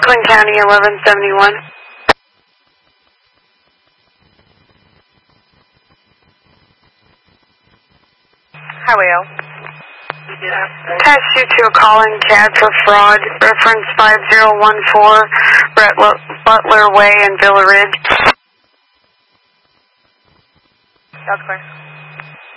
Franklin County, 1171. Highway L. Attach you to a calling CAD for fraud, reference 5014, Brett Butler Way in Villa Ridge. That's clear.